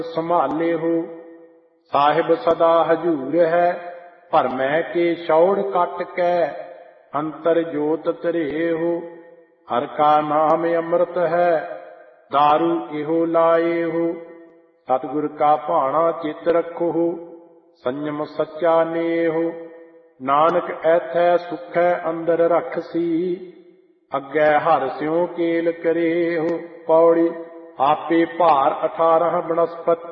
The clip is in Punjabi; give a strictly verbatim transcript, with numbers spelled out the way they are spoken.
ਸੰਭਾਲੇ ਹੋ। ਸਾਹਿਬ ਸਦਾ ਹਜੂਰ ਹੈ, ਭਰਮੈ ਕੇ ਛੌੜ ਕੱਟ ਕੈ, ਅੰਤਰ ਜੋਤ ਧਰੇ ਹੋ। ਹਰ ਕਾ ਨਾਮ ਅੰਮ੍ਰਿਤ ਹੈ, ਦਾਰੂ ਇਹੋ ਲਾਏ ਹੋ। ਸਤਿਗੁਰ ਕਾ ਭਾਣਾ ਚਿਤ ਰੱਖੋ, ਸੰਜਮ ਸੱਚਾ ਨੇਹੋ। ਨਾਨਕ ਐਥੈ ਸੁਖੈ ਅੰਦਰ ਰਖਸੀ, ਅੱਗੇ ਹਰਿ ਸਿਉ ਕੇਲ ਕਰੇ ਹੋ। ਪੌੜੀ ਆਪੇ ਭਾਰ ਅਠਾਰਹ ਬਨਸਪਤ,